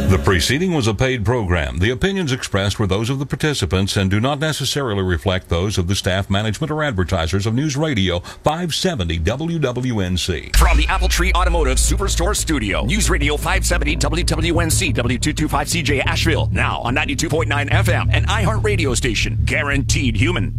The preceding was a paid program. The opinions expressed were those of the participants and do not necessarily reflect those of the staff, management, or advertisers of News Radio 570 WWNC. From the Apple Tree Automotive Superstore Studio, News Radio 570 WWNC, W225CJ Asheville, now on 92.9 FM and iHeart Radio Station, guaranteed human.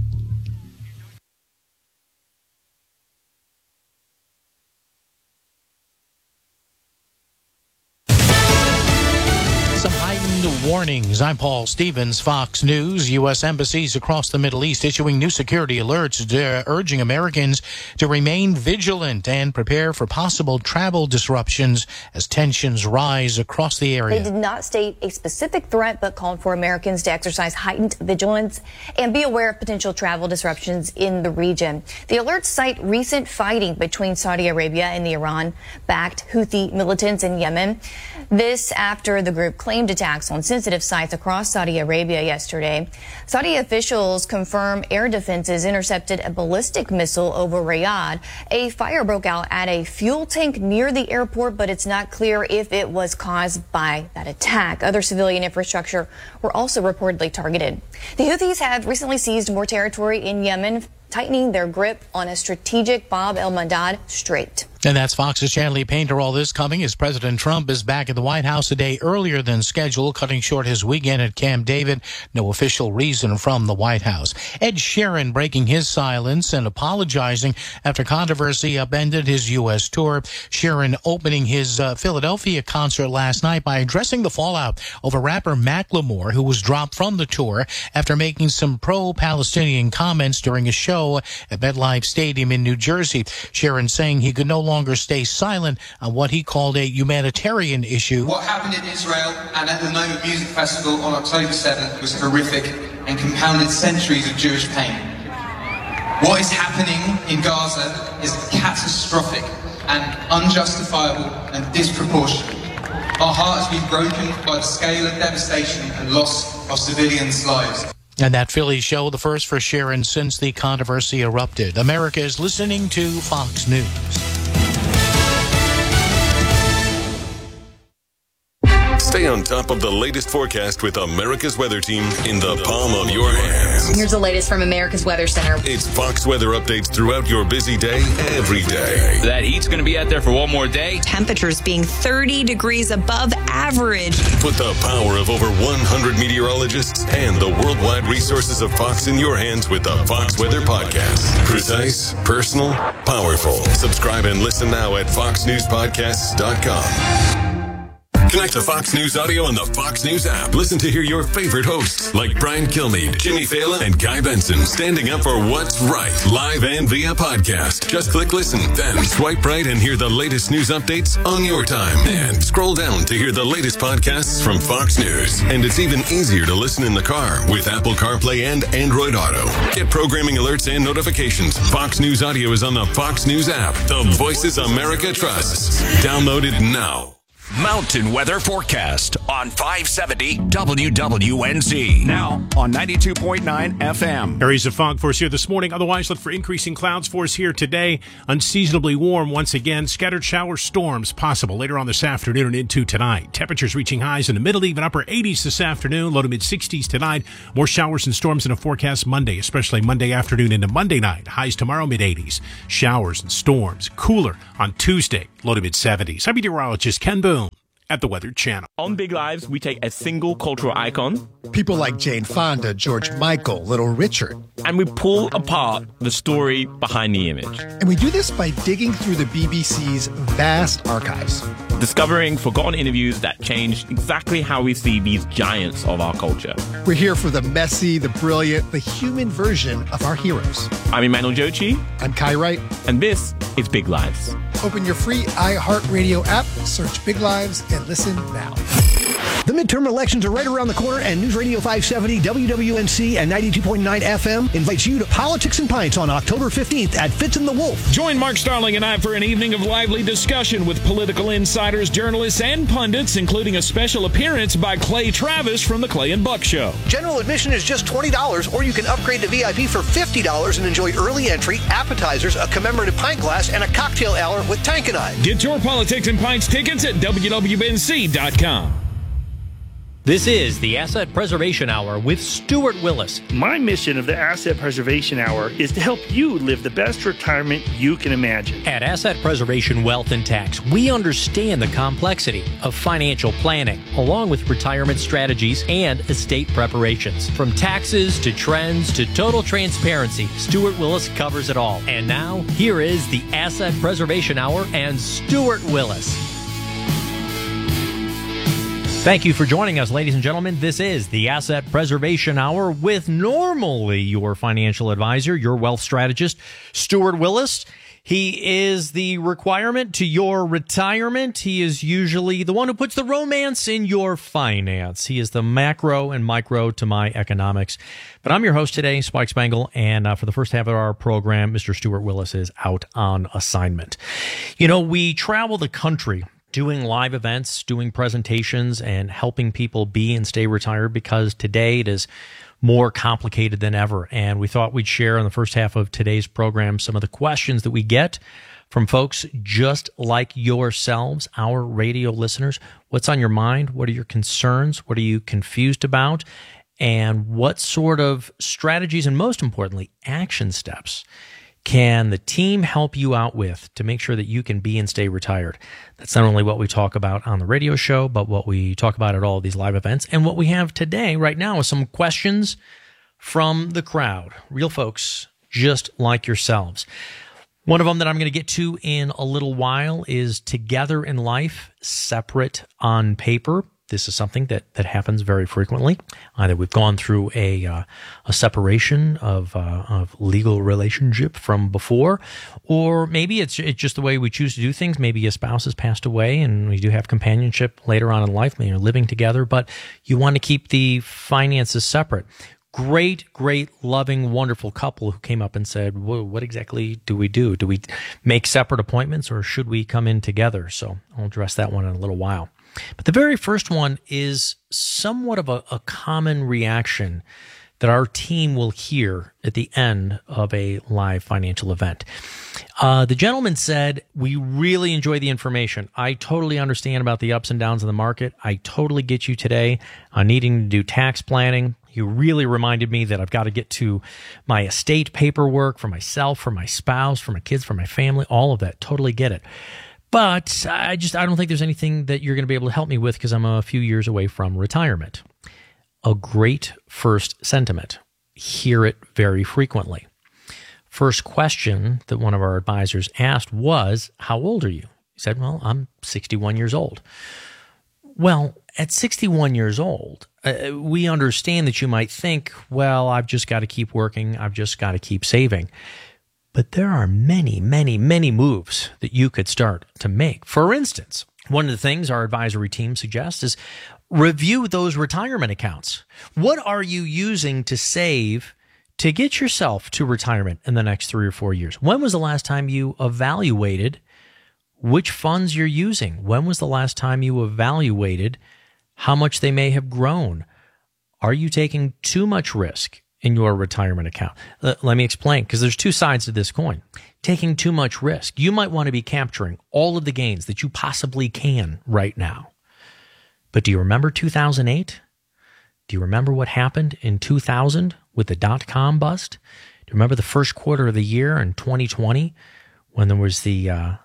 Some heightened warnings. I'm Paul Stevens, Fox News. U.S. embassies across the Middle East issuing new security alerts urging Americans to remain vigilant and prepare for possible travel disruptions as tensions rise across the area. They did not state a specific threat, but called for Americans to exercise heightened vigilance and be aware of potential travel disruptions in the region. The alerts cite recent fighting between Saudi Arabia and the Iran-backed Houthi militants in Yemen. This after the group claimed attacks on sensitive sites across Saudi Arabia yesterday. Saudi officials confirm air defenses intercepted a ballistic missile over Riyadh. A fire broke out at a fuel tank near the airport, but it's not clear if it was caused by that attack. Other civilian infrastructure were also reportedly targeted. The Houthis have recently seized more territory in Yemen, tightening their grip on a strategic Bab el-Mandab Strait. And that's Fox's Chanley Painter. All this coming as President Trump is back at the White House a day earlier than scheduled, cutting short his weekend at Camp David. No official reason from the White House. Ed Sheeran breaking his silence and apologizing after controversy upended his U.S. tour. Sheeran opening his Philadelphia concert last night by addressing the fallout over rapper Macklemore, who was dropped from the tour after making some pro-Palestinian comments during a show at MetLife Stadium in New Jersey. Sheeran saying he could no longer stay silent on what he called a humanitarian issue. What happened in Israel and at the Noma Music Festival on October 7th was horrific and compounded centuries of Jewish pain. What is happening in Gaza is catastrophic and unjustifiable and disproportionate. Our heart has been broken by the scale of devastation and loss of civilians' lives. And that Philly show, the first for Sheeran since the controversy erupted. America is listening to Fox News. Stay on top of the latest forecast with America's Weather Team in the palm of your hands. Here's the latest from America's Weather Center. It's Fox weather updates throughout your busy day, every day. That heat's going to be out there for one more day. Temperatures being 30 degrees above average. Put the power of over 100 meteorologists and the worldwide resources of Fox in your hands with the Fox Weather Podcast. Precise, personal, powerful. Subscribe and listen now at foxnewspodcasts.com. Connect to Fox News Audio on the Fox News app. Listen to hear your favorite hosts like Brian Kilmeade, Jimmy Fallon, and Guy Benson standing up for what's right, live and via podcast. Just click listen, then swipe right and hear the latest news updates on your time. And scroll down to hear the latest podcasts from Fox News. And it's even easier to listen in the car with Apple CarPlay and Android Auto. Get programming alerts and notifications. Fox News Audio is on the Fox News app. The voices America trusts. Download it now. Mountain weather forecast on 570 WWNC. Now on 92.9 FM. Areas of fog for us here this morning. Otherwise, look for increasing clouds for us here today. Unseasonably warm once again. Scattered shower storms possible later on this afternoon and into tonight. Temperatures reaching highs in the middle, even upper 80s this afternoon. Low to mid 60s tonight. More showers and storms in a forecast Monday, especially Monday afternoon into Monday night. Highs tomorrow, mid 80s. Showers and storms. Cooler on Tuesday. Low to mid 70s. I'm meteorologist Ken Boone at the Weather Channel. On Big Lives, we take a single cultural icon. People like Jane Fonda, George Michael, Little Richard. And we pull apart the story behind the image. And we do this by digging through the BBC's vast archives. Discovering forgotten interviews that changed exactly how we see these giants of our culture. We're here for the messy, the brilliant, the human version of our heroes. I'm Emmanuel Jochi. I'm Kai Wright. And this is Big Lives. Open your free iHeartRadio app, search Big Lives, and listen now. The midterm elections are right around the corner, and News Radio 570, WWNC, and 92.9 FM invites you to Politics and Pints on October 15th at Fitz and the Wolf. Join Mark Starling and I for an evening of lively discussion with political insiders, journalists, and pundits, including a special appearance by Clay Travis from The Clay and Buck Show. General admission is just $20, or you can upgrade to VIP for $50 and enjoy early entry, appetizers, a commemorative pint glass, and a cocktail hour with Tank and I. Get your Politics and Pints tickets at WWNC.com. This is the Asset Preservation Hour with Stuart Willis. My mission of the Asset Preservation Hour is to help you live the best retirement you can imagine. At Asset Preservation Wealth and Tax, we understand the complexity of financial planning, along with retirement strategies and estate preparations. From taxes to trends to total transparency, Stuart Willis covers it all. And now, here is the Asset Preservation Hour and Stuart Willis. Thank you for joining us, ladies and gentlemen. This is the Asset Preservation Hour with normally your financial advisor, your wealth strategist, Stuart Willis. He is the requirement to your retirement. He is usually the one who puts the romance in your finance. He is the macro and micro to my economics. But I'm your host today, Spike Spangle, and for the first half of our program, Mr. Stuart Willis is out on assignment. You know, we travel the country doing live events, doing presentations, and helping people be and stay retired because today it is more complicated than ever. And we thought we'd share in the first half of today's program some of the questions that we get from folks just like yourselves, our radio listeners. What's on your mind? What are your concerns? What are you confused about? And what sort of strategies and, most importantly, action steps can the team help you out with to make sure that you can be and stay retired? That's not only what we talk about on the radio show, but what we talk about at all of these live events. And what we have today, right now, is some questions from the crowd. Real folks just like yourselves. One of them that I'm going to get to in a little while is together in life, separate on paper. This is something that happens very frequently. Either we've gone through a separation of legal relationship from before, or maybe it's just the way we choose to do things. Maybe a spouse has passed away and we do have companionship later on in life. Maybe you're living together, but you want to keep the finances separate. Great, loving, wonderful couple who came up and said, "Whoa, what exactly do we do? Do we make separate appointments or should we come in together?" So I'll address that one in a little while. But the very first one is somewhat of a common reaction that our team will hear at the end of a live financial event. The gentleman said, "We really enjoy the information. I totally understand about the ups and downs of the market. I totally get you today on needing to do tax planning. You really reminded me that I've got to get to my estate paperwork for myself, for my spouse, for my kids, for my family, all of that. Totally get it. But I don't think there's anything that you're going to be able to help me with because I'm a few years away from retirement." A great first sentiment. Hear it very frequently. First question that one of our advisors asked was, "How old are you?" He said, "Well, I'm 61 years old." Well, at 61 years old, we understand that you might think, well, I've just got to keep working. I've just got to keep saving. But there are many moves that you could start to make. For instance, one of the things our advisory team suggests is review those retirement accounts. What are you using to save to get yourself to retirement in the next 3 or 4 years? When was the last time you evaluated which funds you're using? When was the last time you evaluated how much they may have grown? Are you taking too much risk in your retirement account? Let me explain, because there's two sides to this coin. Taking too much risk. You might want to be capturing all of the gains that you possibly can right now. But do you remember 2008? Do you remember what happened in 2000 with the dot-com bust? Do you remember the first quarter of the year in 2020 when there was the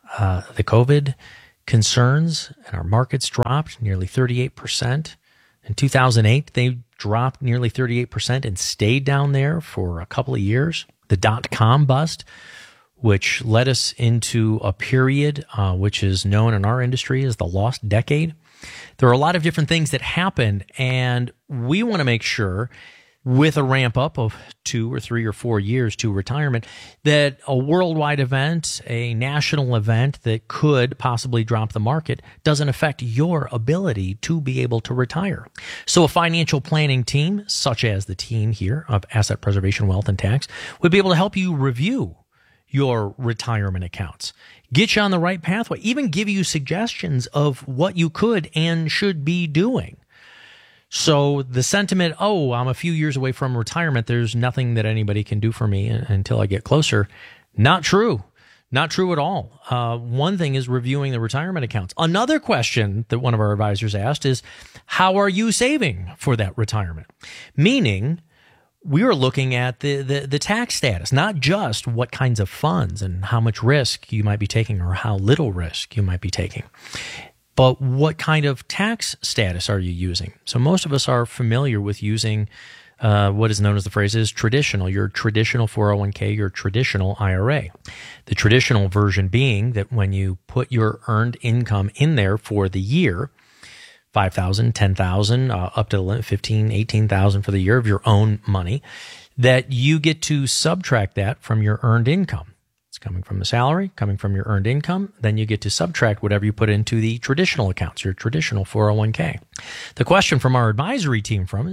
COVID concerns and our markets dropped nearly 38%? In 2008, they dropped nearly 38% and stayed down there for a couple of years. The dot-com bust, which led us into a period which is known in our industry as the lost decade. There are a lot of different things that happened, and we want to make sure, with a ramp up of 2 or 3 or 4 years to retirement, that a worldwide event, a national event that could possibly drop the market doesn't affect your ability to be able to retire. So a financial planning team, such as the team here of Asset Preservation Wealth and Tax, would be able to help you review your retirement accounts, get you on the right pathway, even give you suggestions of what you could and should be doing. So the sentiment, oh, I'm a few years away from retirement, there's nothing that anybody can do for me until I get closer. Not true. Not true at all. One thing is reviewing the retirement accounts. Another question that one of our advisors asked is, how are you saving for that retirement? Meaning, we are looking at the tax status, not just what kinds of funds and how much risk you might be taking or how little risk you might be taking, but what kind of tax status are you using? So most of us are familiar with using what is known as the phrase is traditional, your traditional 401k, your traditional IRA. The traditional version being that when you put your earned income in there for the year, $5,000, $10,000, up to $15,000, $18,000 for the year of your own money, that you get to subtract that from your earned income. It's coming from the salary, coming from your earned income. Then you get to subtract whatever you put into the traditional accounts, your traditional 401k. The question from our advisory team from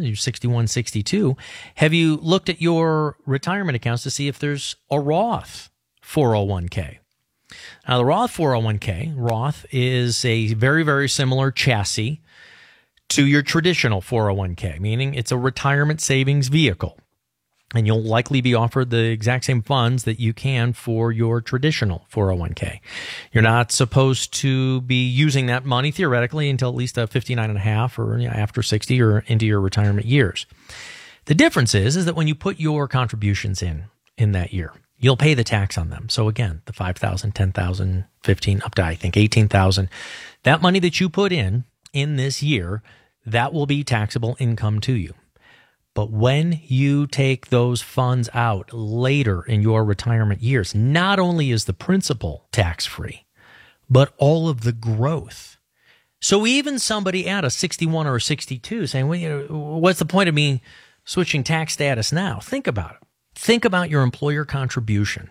6162, have you looked at your retirement accounts to see if there's a Roth 401k? Now, the Roth 401k, Roth is a very, very similar chassis to your traditional 401k, meaning it's a retirement savings vehicle. And you'll likely be offered the exact same funds that you can for your traditional 401k. You're not supposed to be using that money theoretically until at least 59 and a half or after 60 or into your retirement years. The difference is that when you put your contributions in that year, you'll pay the tax on them. So again, the $5,000, $10,000, $15,000, up to I think $18,000, that money that you put in this year, that will be taxable income to you. But when you take those funds out later in your retirement years, not only is the principal tax-free, but all of the growth. So even somebody at a 61 or a 62 saying, well, what's the point of me switching tax status now? Think about it. Think about your employer contribution,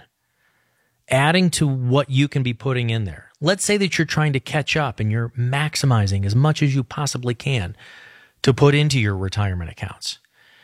adding to what you can be putting in there. Let's say that you're trying to catch up and you're maximizing as much as you possibly can to put into your retirement accounts.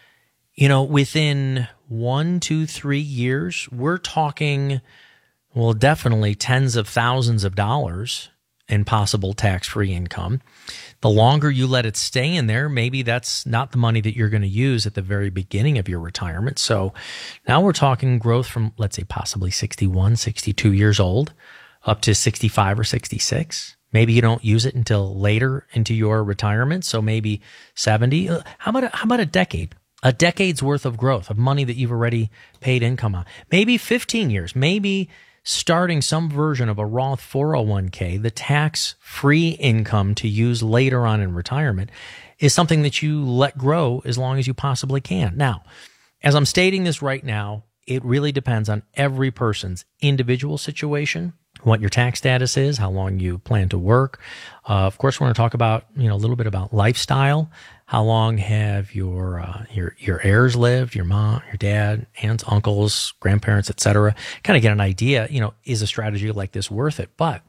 Within 1, 2, 3 years, we're talking, well, definitely tens of thousands of dollars in possible tax-free income. The longer you let it stay in there, maybe that's not the money that you're going to use at the very beginning of your retirement. So now we're talking growth from, let's say, possibly 61, 62 years old up to 65 or 66. Maybe you don't use it until later into your retirement, so maybe 70. How about a decade? A decade's worth of growth of money that you've already paid income on. Maybe 15 years. Maybe starting some version of a Roth 401k, the tax-free income to use later on in retirement, is something that you let grow as long as you possibly can. Now, as I'm stating this right now, it really depends on every person's individual situation, what your tax status is, how long you plan to work. Of course, we're going to talk about, a little bit about lifestyle. How long have your heirs lived, your mom, your dad, aunts, uncles, grandparents, etc. Kind of get an idea, is a strategy like this worth it? But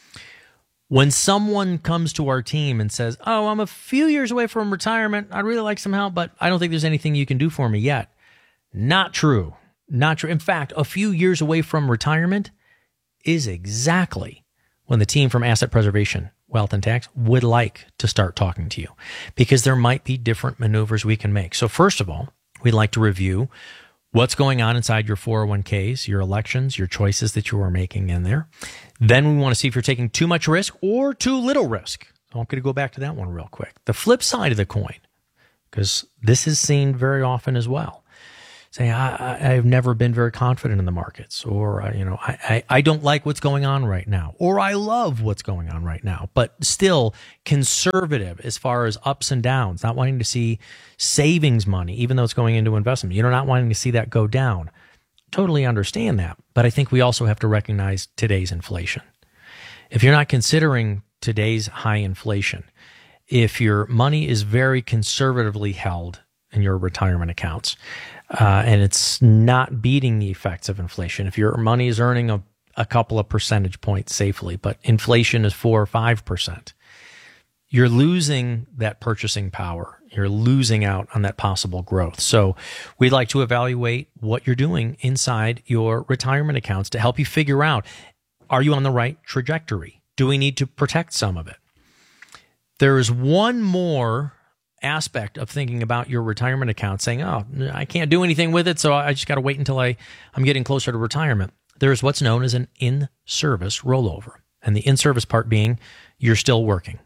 when someone comes to our team and says, oh, I'm a few years away from retirement, I'd really like some help, but I don't think there's anything you can do for me yet. Not true. Not true. In fact, a few years away from retirement is exactly when the team from Asset Preservation, Wealth and Tax would like to start talking to you, because there might be different maneuvers we can make. So first of all, we'd like to review what's going on inside your 401ks, your elections, your choices that you are making in there. Then we want to see if you're taking too much risk or too little risk. So I'm going to go back to that one real quick. The flip side of the coin, because this is seen very often as well. Say, I've never been very confident in the markets, or, I don't like what's going on right now, or I love what's going on right now, but still conservative as far as ups and downs, not wanting to see savings money, even though it's going into investment. You're not wanting to see that go down. Totally understand that. But I think we also have to recognize today's inflation. If you're not considering today's high inflation, if your money is very conservatively held in your retirement accounts, and it's not beating the effects of inflation. If your money is earning a couple of percentage points safely, but inflation is 4 or 5%, you're losing that purchasing power. You're losing out on that possible growth. So we'd like to evaluate what you're doing inside your retirement accounts to help you figure out, are you on the right trajectory? Do we need to protect some of it? There is one more aspect of thinking about your retirement account, saying, oh, I can't do anything with it, so I just got to wait until I'm getting closer to retirement. there's what's known as an in-service rollover. And the in-service part being you're still working.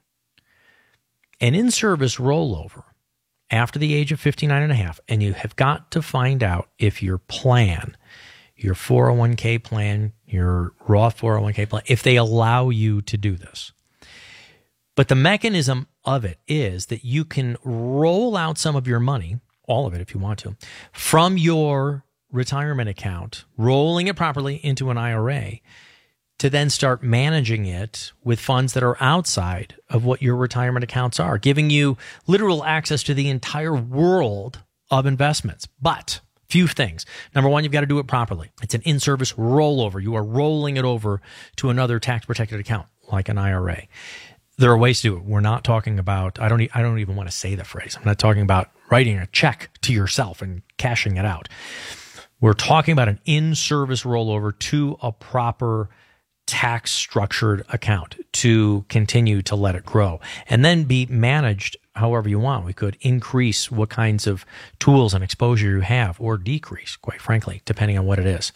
An in-service rollover after the age of 59 and a half, and you have got to find out if your plan, your 401k plan, your Roth 401k plan, if they allow you to do this. But the mechanism of it is that you can roll out some of your money, all of it if you want to, from your retirement account, rolling it properly into an IRA, to then start managing it with funds that are outside of what your retirement accounts are, giving you literal access to the entire world of investments. But few things. Number one, you've got to do it properly. It's an in-service rollover. You are rolling it over to another tax-protected account, like an IRA. There are ways to do it. We're not talking about, I don't even want to say the phrase. I'm not talking about writing a check to yourself and cashing it out. We're talking about an in-service rollover to a proper tax-structured account to continue to let it grow and then be managed however you want. We could increase what kinds of tools and exposure you have, or decrease, quite frankly, depending on what it is.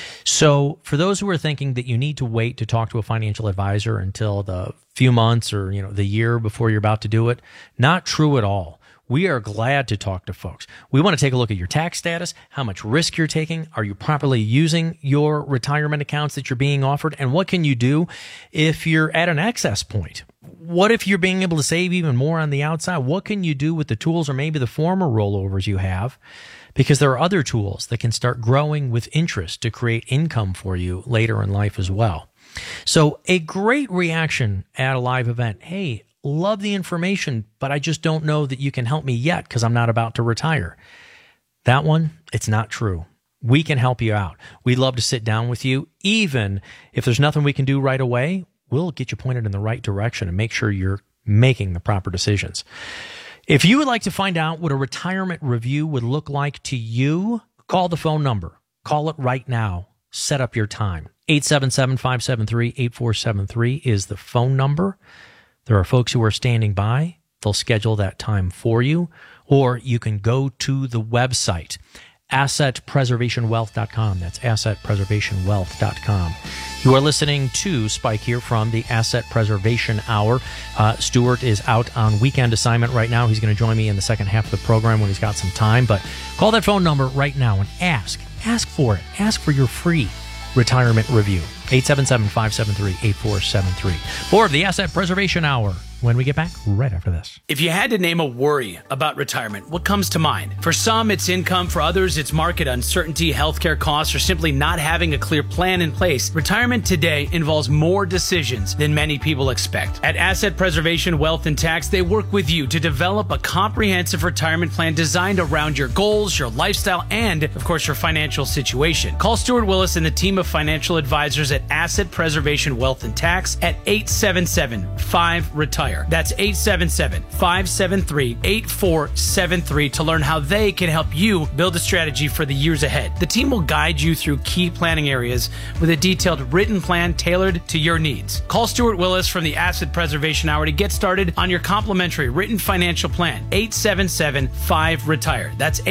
So for those who are thinking that you need to wait to talk to a financial advisor until the few months or the year before you're about to do it, not true at all. We are glad to talk to folks. We want to take a look at your tax status, how much risk you're taking, are you properly using your retirement accounts that you're being offered, and what can you do if you're at an excess point? What if you're being able to save even more on the outside? What can you do with the tools or maybe the former rollovers you have? Because there are other tools that can start growing with interest to create income for you later in life as well. So a great reaction at a live event, hey, love the information, but I just don't know that you can help me yet because I'm not about to retire. That one, it's not true. We can help you out. We'd love to sit down with you. Even if there's nothing we can do right away, we'll get you pointed in the right direction and make sure you're making the proper decisions. If you would like to find out what a retirement review would look like to you, call the phone number. Call it right now. Set up your time. 877-573-8473 is the phone number. There are folks who are standing by. They'll schedule that time for you. Or you can go to the website, assetpreservationwealth.com. That's assetpreservationwealth.com. You are listening to Spike here from the Asset Preservation Hour. Stuart is out on weekend assignment right now. He's going to join me in the second half of the program when he's got some time. But call that phone number right now and ask for it. Ask for your free retirement review. 877-573-8473. More of the Asset Preservation Hour when we get back right after this. If you had to name a worry about retirement, what comes to mind? For some, it's income. For others, it's market uncertainty, healthcare costs, or simply not having a clear plan in place. Retirement today involves more decisions than many people expect. At Asset Preservation Wealth and Tax, they work with you to develop a comprehensive retirement plan designed around your goals, your lifestyle, and, of course, your financial situation. Call Stuart Willis and the team of financial advisors at Asset Preservation Wealth and Tax at 877-5RETIRE. That's 877-573-8473 to learn how they can help you build a strategy for the years ahead. The team will guide you through key planning areas with a detailed written plan tailored to your needs. Call Stuart Willis from the Asset Preservation Hour to get started on your complimentary written financial plan. 877-5RETIRE. That's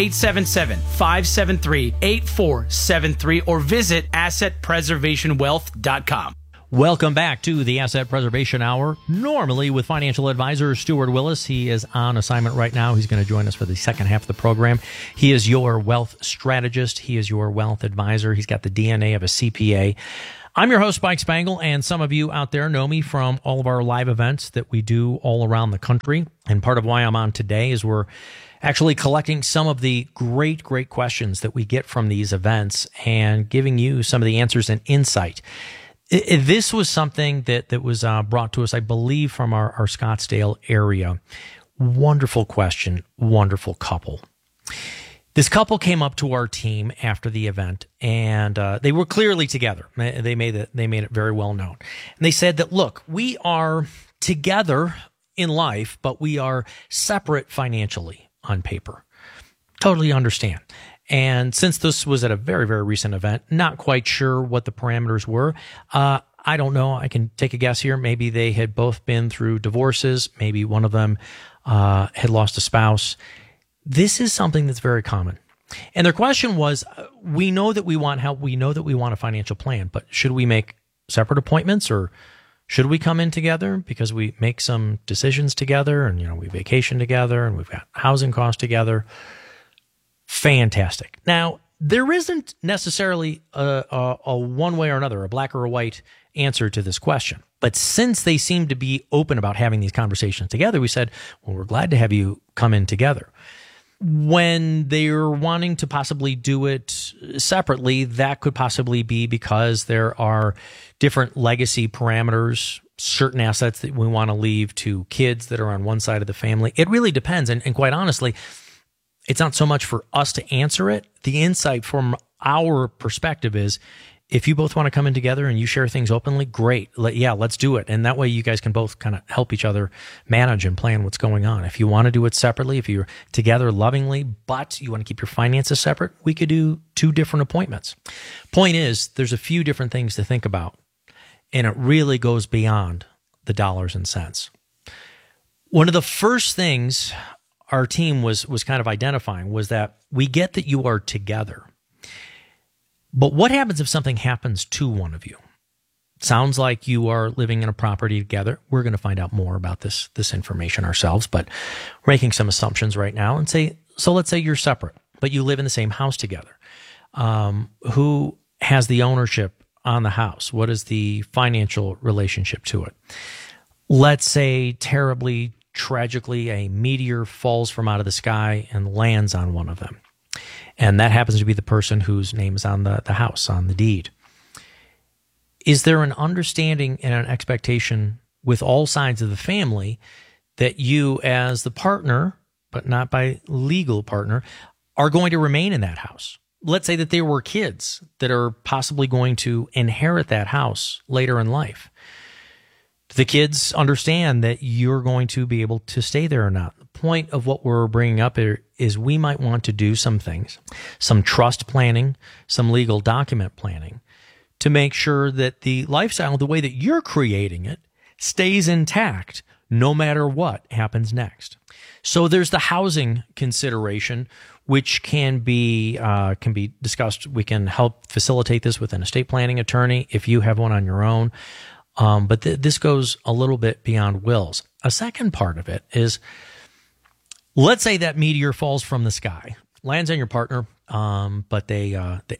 877-573-8473 or visit assetpreservationwealth.com. Welcome back to the Asset Preservation Hour, normally with financial advisor Stuart Willis. He is on assignment right now. He's going to join us for the second half of the program. He is your wealth strategist. He is your wealth advisor. He's got the DNA of a CPA. I'm your host, Spike Spangle, and some of you out there know me from all of our live events that we do all around the country. And part of why I'm on today is we're actually collecting some of the great questions that we get from these events and giving you some of the answers and insight. This was something that was brought to us, I believe, from our Scottsdale area. Wonderful question, wonderful couple. This couple came up to our team after the event, and they were clearly together. They made it very well known. And they said that, look, we are together in life, but we are separate financially on paper. Totally understand. And since this was at a very, very recent event, not quite sure what the parameters were. I don't know. I can take a guess here. Maybe they had both been through divorces. Maybe one of them had lost a spouse. This is something that's very common. And their question was, we know that we want help. We know that we want a financial plan, but should we make separate appointments, or should we come in together because we make some decisions together and, we vacation together and we've got housing costs together? Fantastic. Now, there isn't necessarily a one way or another, a black or a white answer to this question. But since they seem to be open about having these conversations together, we said, well, we're glad to have you come in together. When they're wanting to possibly do it separately, that could possibly be because there are different legacy parameters, certain assets that we want to leave to kids that are on one side of the family. It really depends. And quite honestly, it's not so much for us to answer it. The insight from our perspective is, if you both want to come in together and you share things openly, great. Let's do it. And that way you guys can both kind of help each other manage and plan what's going on. If you want to do it separately, if you're together lovingly, but you want to keep your finances separate, we could do 2 different appointments. Point is, there's a few different things to think about, and it really goes beyond the dollars and cents. One of the first things our team was kind of identifying was that we get that you are together. But what happens if something happens to one of you? Sounds like you are living in a property together. We're going to find out more about this information ourselves, but we're making some assumptions right now and let's say you're separate, but you live in the same house together. Who has the ownership on the house? What is the financial relationship to it? Let's say terribly, tragically, a meteor falls from out of the sky and lands on one of them. And that happens to be the person whose name is on the house, on the deed. Is there an understanding and an expectation with all sides of the family that you as the partner, but not by legal partner, are going to remain in that house? Let's say that there were kids that are possibly going to inherit that house later in life. Do the kids understand that you're going to be able to stay there or not? The point of what we're bringing up here is we might want to do some things, some trust planning, some legal document planning, to make sure that the lifestyle, the way that you're creating it, stays intact no matter what happens next. So there's the housing consideration, which can be discussed. We can help facilitate this with an estate planning attorney if you have one on your own. But this goes a little bit beyond wills. A second part of it is, let's say that meteor falls from the sky, lands on your partner, but they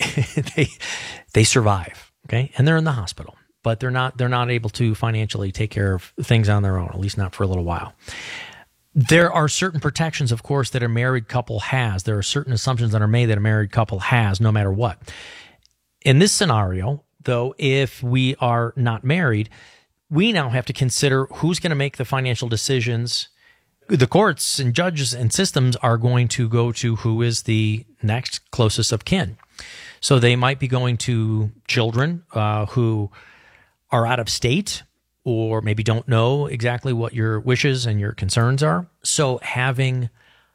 survive, okay, and they're in the hospital, but they're not able to financially take care of things on their own, at least not for a little while. There are certain protections, of course, that a married couple has. There are certain assumptions that are made that a married couple has, no matter what. In this scenario, though, if we are not married, we now have to consider who's going to make the financial decisions. The courts and judges and systems are going to go to who is the next closest of kin. So they might be going to children who are out of state or maybe don't know exactly what your wishes and your concerns are. So having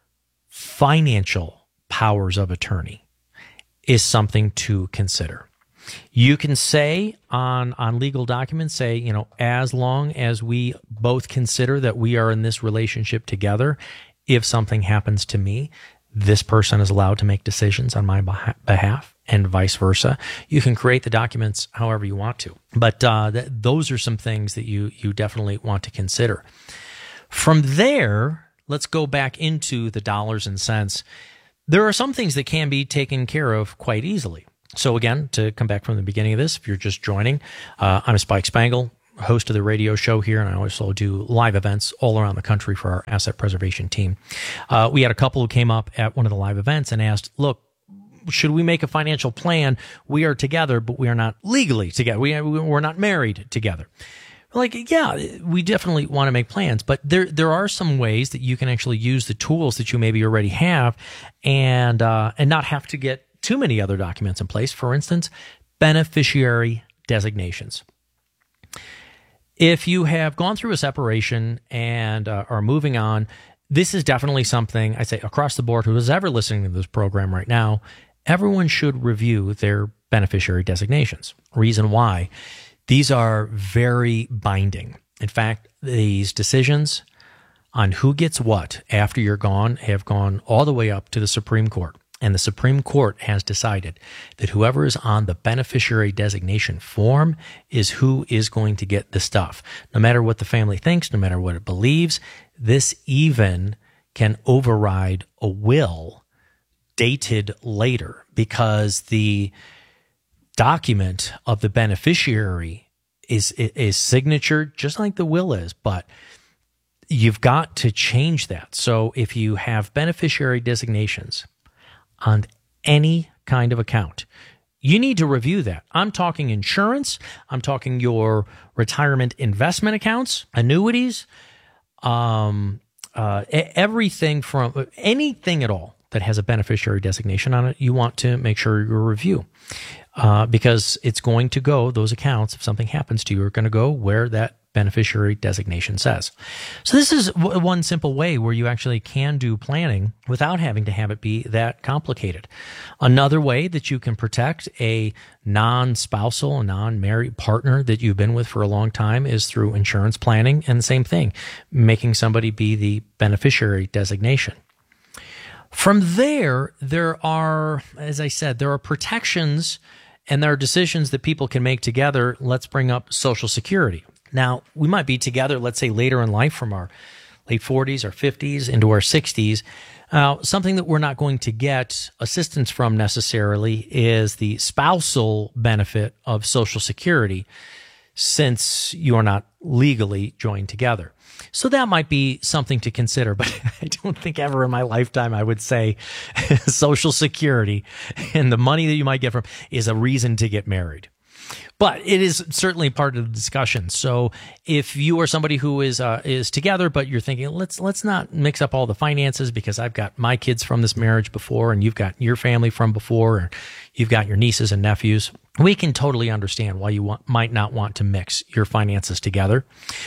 financial powers of attorney is something to consider. You can say on legal documents, as long as we both consider that we are in this relationship together, if something happens to me, this person is allowed to make decisions on my behalf and vice versa. You can create the documents however you want to. But those are some things that you definitely want to consider. From there, let's go back into the dollars and cents. There are some things that can be taken care of quite easily. So again, to come back from the beginning of this, if you're just joining, I'm Spike Spangle, host of the radio show here, and I also do live events all around the country for our asset preservation team. We had a couple who came up at one of the live events and asked, look, should we make a financial plan? We are together, but we are not legally together. We're not married together. Like, yeah, we definitely want to make plans, but there are some ways that you can actually use the tools that you maybe already have and not have to get too many other documents in place. For instance, beneficiary designations. If you have gone through a separation and are moving on, this is definitely something I say across the board. Who is ever listening to this program right now, everyone should review their beneficiary designations. Reason why? These are very binding. In fact, these decisions on who gets what after you're gone have gone all the way up to the Supreme Court. And the Supreme Court has decided that whoever is on the beneficiary designation form is who is going to get the stuff. No matter what the family thinks, no matter what it believes, this even can override a will dated later, because the document of the beneficiary is signatured just like the will is, but you've got to change that. So if you have beneficiary designations on any kind of account, you need to review that. I'm talking insurance. I'm talking your retirement investment accounts, annuities, everything from anything at all that has a beneficiary designation on it. You want to make sure you review, because it's going to go, those accounts, if something happens to you, are going to go where that beneficiary designation says. So this is one simple way where you actually can do planning without having to have it be that complicated. Another way that you can protect a non-spousal, non-married partner that you've been with for a long time is through insurance planning, and the same thing, making somebody be the beneficiary designation. From there are, as I said, there are protections and there are decisions that people can make together. Let's bring up Social Security. Now, we might be together, let's say later in life, from our late 40s or 50s into our 60s. Something that we're not going to get assistance from necessarily is the spousal benefit of Social Security, since you are not legally joined together. So that might be something to consider, but I don't think ever in my lifetime I would say Social Security and the money that you might get from is a reason to get married. But it is certainly part of the discussion. So if you are somebody who is together, but you're thinking, let's not mix up all the finances, because I've got my kids from this marriage before, and you've got your family from before, or you've got your nieces and nephews, we can totally understand why you might not want to mix your finances together.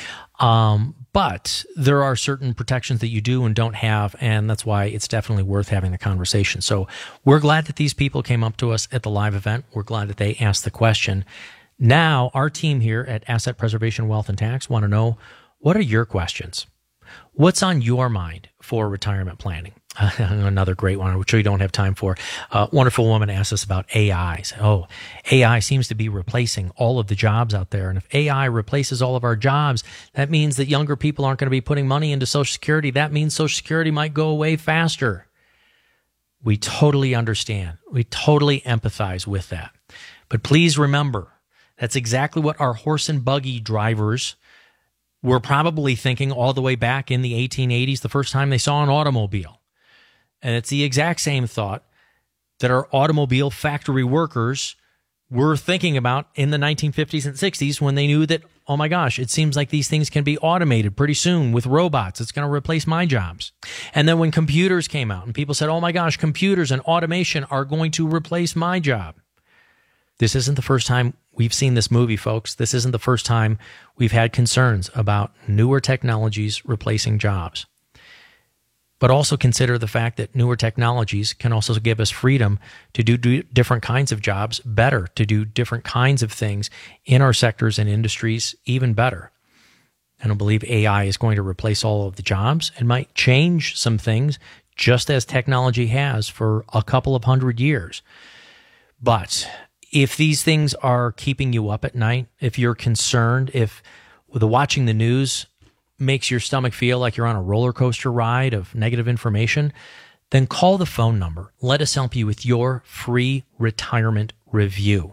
But there are certain protections that you do and don't have, and that's why it's definitely worth having the conversation. So we're glad that these people came up to us at the live event. We're glad that they asked the question. Now, our team here at Asset Preservation, Wealth and Tax want to know, what are your questions? What's on your mind for retirement planning? Another great one, which we don't have time for. Wonderful woman asked us about AI. Oh, AI seems to be replacing all of the jobs out there. And if AI replaces all of our jobs, that means that younger people aren't going to be putting money into Social Security. That means Social Security might go away faster. We totally understand. We totally empathize with that. But please remember, that's exactly what our horse and buggy drivers were probably thinking all the way back in the 1880s, the first time they saw an automobile. And it's the exact same thought that our automobile factory workers were thinking about in the 1950s and 60s, when they knew that, oh my gosh, it seems like these things can be automated pretty soon with robots. It's going to replace my jobs. And then when computers came out and people said, oh my gosh, computers and automation are going to replace my job. This isn't the first time we've seen this movie, folks. This isn't the first time we've had concerns about newer technologies replacing jobs. But also consider the fact that newer technologies can also give us freedom to do different kinds of jobs better, to do different kinds of things in our sectors and industries even better. I don't believe AI is going to replace all of the jobs. It might change some things, just as technology has for a couple of 100 years. But if these things are keeping you up at night, if you're concerned, if watching the news makes your stomach feel like you're on a roller coaster ride of negative information, then call the phone number. Let us help you with your free retirement review.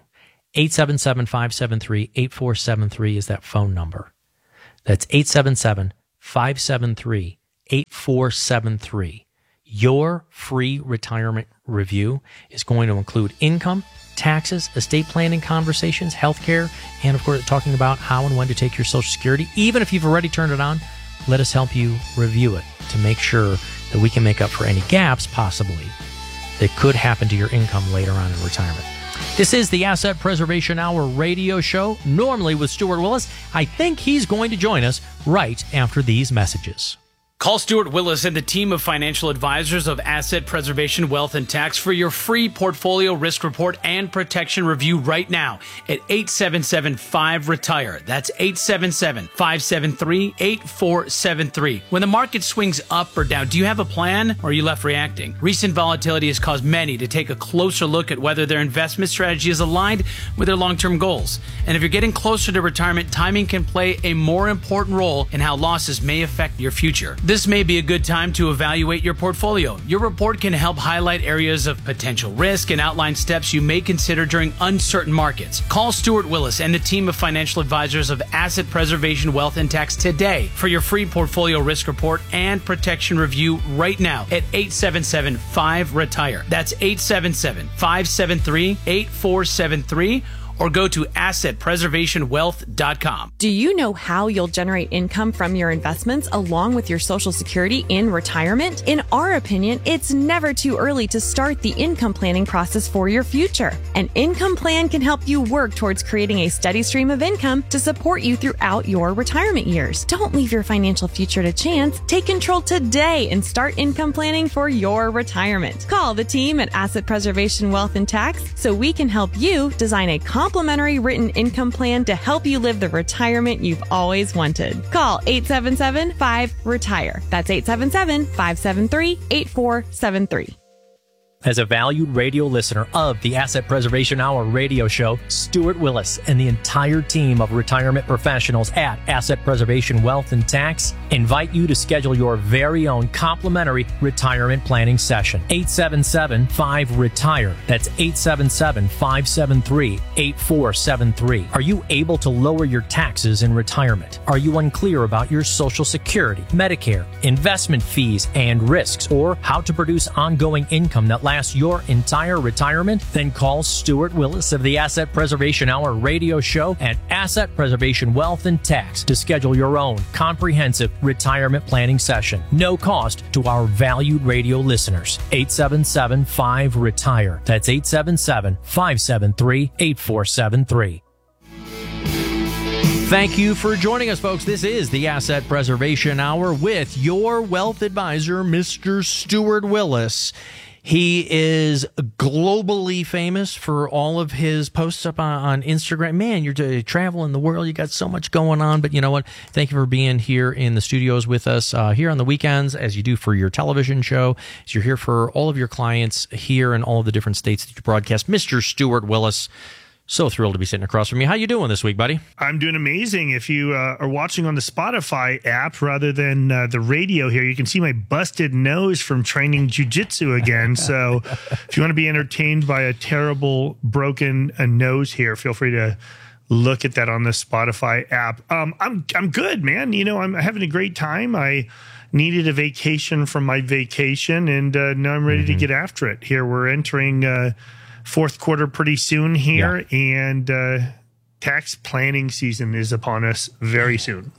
877-573-8473 is that phone number. That's 877-573-8473. Your free retirement review is going to include income, taxes, estate planning conversations, healthcare, and of course talking about how and when to take your Social Security. Even if you've already turned it on, let us help you review it to make sure that we can make up for any gaps possibly that could happen to your income later on in retirement. This is the Asset Preservation Hour radio show, normally with Stuart Willis. I think he's going to join us right after these messages. Call Stuart Willis and the team of financial advisors of Asset Preservation, Wealth, and Tax for your free portfolio risk report and protection review right now at 877-5-RETIRE. That's 877-573-8473. When the market swings up or down, do you have a plan or are you left reacting? Recent volatility has caused many to take a closer look at whether their investment strategy is aligned with their long-term goals. And if you're getting closer to retirement, timing can play a more important role in how losses may affect your future. This may be a good time to evaluate your portfolio. Your report can help highlight areas of potential risk and outline steps you may consider during uncertain markets. Call Stuart Willis and the team of financial advisors of Asset Preservation, Wealth, and Tax today for your free portfolio risk report and protection review right now at 877-5-RETIRE. That's 877-573-8473. Or go to assetpreservationwealth.com. Do you know how you'll generate income from your investments along with your Social Security in retirement? In our opinion, it's never too early to start the income planning process for your future. An income plan can help you work towards creating a steady stream of income to support you throughout your retirement years. Don't leave your financial future to chance. Take control today and start income planning for your retirement. Call the team at Asset Preservation, Wealth, and Tax so we can help you design a complimentary written income plan to help you live the retirement you've always wanted. Call 877-5-RETIRE. That's 877-573-8473. As a valued radio listener of the Asset Preservation Hour radio show, Stuart Willis and the entire team of retirement professionals at Asset Preservation, Wealth, and Tax invite you to schedule your very own complimentary retirement planning session. 877-5-RETIRE. That's 877-573-8473. Are you able to lower your taxes in retirement? Are you unclear about your Social Security, Medicare, investment fees, and risks, or how to produce ongoing income that lasts your entire retirement? Then call Stuart Willis of the Asset Preservation Hour radio show at Asset Preservation, Wealth, and Tax to schedule your own comprehensive retirement planning session. No cost to our valued radio listeners. 877-5-RETIRE. That's 877-573-8473. Thank you for joining us, folks. This is the Asset Preservation Hour with your wealth advisor, Mr. Stuart Willis. He is globally famous for all of his posts up on Instagram. Man, you're traveling the world. You got so much going on. But you know what? Thank you for being here in the studios with us here on the weekends, as you do for your television show, as you're here for all of your clients here in all of the different states that you broadcast. Mr. Stuart Willis, so thrilled to be sitting across from you. How you doing this week, buddy? I'm doing amazing. If you are watching on the Spotify app rather than the radio here, you can see my busted nose from training jiu-jitsu again. So if you want to be entertained by a terrible broken nose here, feel free to look at that on the Spotify app. I'm good, man. You know, I'm having a great time. I needed a vacation from my vacation, and now I'm ready to get after it. Here we're entering fourth quarter pretty soon here, and tax planning season is upon us very soon.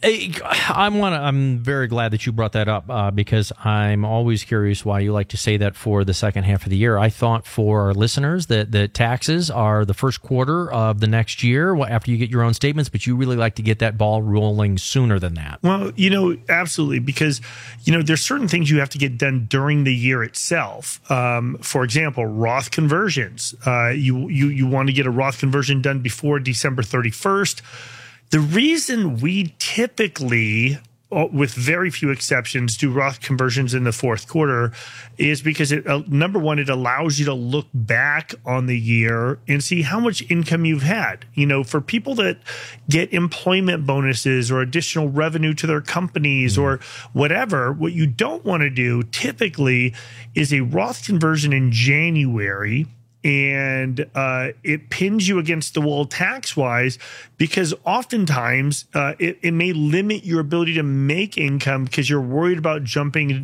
I'm very glad that you brought that up because I'm always curious why you like to say that for the second half of the year. I thought for our listeners that taxes are the first quarter of the next year after you get your own statements, but you really like to get that ball rolling sooner than that. Well, you know, absolutely, because, you know, there's certain things you have to get done during the year itself. For example, Roth conversions. You want to get a Roth conversion done before December 31st. The reason we typically, with very few exceptions, do Roth conversions in the fourth quarter is because number one, it allows you to look back on the year and see how much income you've had. You know, for people that get employment bonuses or additional revenue to their companies or whatever, what you don't want to do typically is a Roth conversion in January, and it pins you against the wall tax-wise because oftentimes it may limit your ability to make income because you're worried about jumping